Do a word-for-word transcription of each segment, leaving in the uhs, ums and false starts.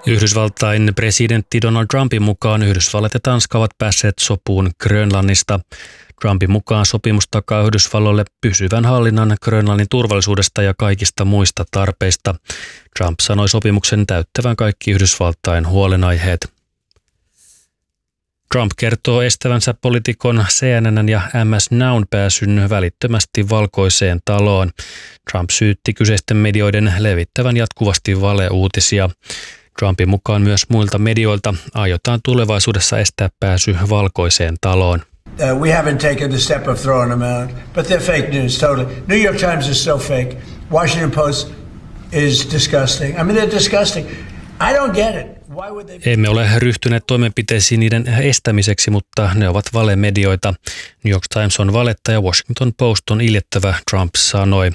Yhdysvaltain presidentti Donald Trumpin mukaan Yhdysvallat ja Tanska ovat päässeet sopuun Grönlannista. Trumpin mukaan sopimus takaa Yhdysvalloille pysyvän hallinnan Grönlannin turvallisuudesta ja kaikista muista tarpeista. Trump sanoi sopimuksen täyttävän kaikki Yhdysvaltain huolenaiheet. Trump kertoo estävänsä poliitikon C N N ja M S Now'n pääsyn välittömästi Valkoiseen taloon. Trump syytti kyseisten medioiden levittävän jatkuvasti valeuutisia. Trumpin mukaan myös muilta medioilta aiotaan tulevaisuudessa estää pääsy Valkoiseen taloon. Uh, we haven't taken the step of throwing them out, but they're fake news totally. New York Times is so fake. Washington Post is disgusting. I mean, they're disgusting. I don't get it. Why would they... Emme ole ryhtyneet toimenpiteisiin niiden estämiseksi, mutta ne ovat valemedioita. New York Times on valetta ja Washington Post on iljettävä, Trump sanoi.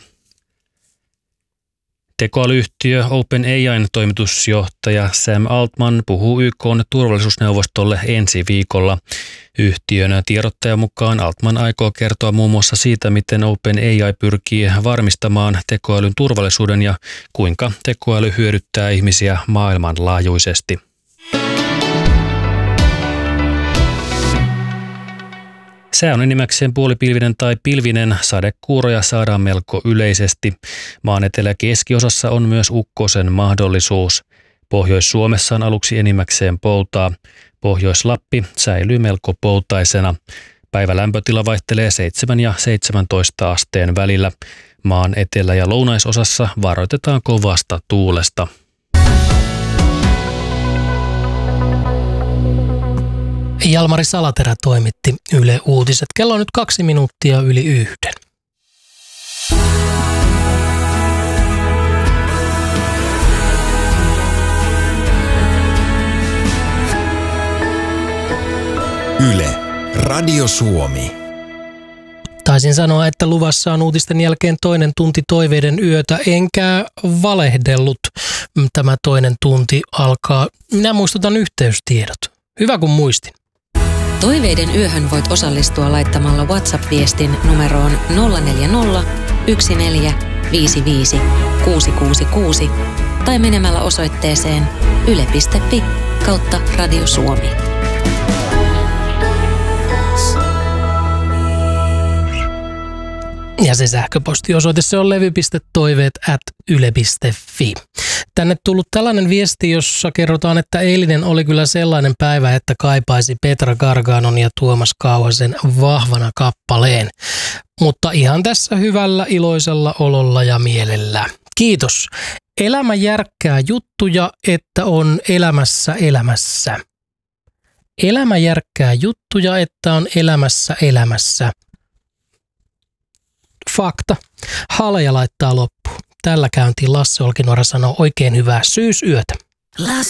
Tekoälyyhtiö OpenAI:n toimitusjohtaja Sam Altman puhuu Y K:n turvallisuusneuvostolle ensi viikolla. Yhtiön tiedottajan mukaan Altman aikoo kertoa muun muassa siitä, miten OpenAI pyrkii varmistamaan tekoälyn turvallisuuden ja kuinka tekoäly hyödyttää ihmisiä maailmanlaajuisesti. Sää on enimmäkseen puolipilvinen tai pilvinen, sadekuuroja saadaan melko yleisesti. Maan etelä- ja keskiosassa on myös ukkosen mahdollisuus. Pohjois-Suomessa on aluksi enimmäkseen poutaa. Pohjois-Lappi säilyy melko poutaisena. Päivälämpötila vaihtelee seitsemän ja seitsemäntoista asteen välillä. Maan etelä- ja lounaisosassa varoitetaan kovasta tuulesta. Jalmari Salaterä toimitti Yle Uutiset. Kello on nyt kaksi minuuttia yli yhden. Yle, Radio Suomi. Taisin sanoa, että luvassa on uutisten jälkeen toinen tunti toiveiden yötä, enkä valehdellut. Tämä toinen tunti alkaa. Minä muistutan yhteystiedot. Hyvä kun muistin. Toiveiden yöhön voit osallistua laittamalla WhatsApp-viestin numeroon nolla neljä nolla, yksi neljä, viisi viisi, kuusi kuusi kuusi tai menemällä osoitteeseen yle piste fi kautta Radio Suomi. Ja se sähköpostiosoite, se on levy piste toiveet ät yle piste fi. Tänne tullut tällainen viesti, jossa kerrotaan, että eilinen oli kyllä sellainen päivä, että kaipaisi Petra Garganon ja Tuomas Kauhasen Vahvana kappaleen. Mutta ihan tässä hyvällä, iloisella ololla ja mielellä. Kiitos. Elämä järkkää juttuja, että on elämässä elämässä. Elämä järkkää juttuja, että on elämässä elämässä. Fakta. Haleja laittaa loppuun. Tällä käyntiin Lasse Olkinuora sanoo oikein hyvää syysyötä.